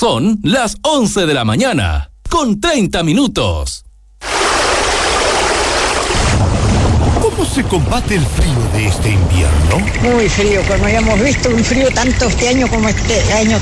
Son las 11 de la mañana, con 30 minutos. ¿Cómo se combate el frío de este invierno? Muy frío, como habíamos visto un frío tanto este año como este año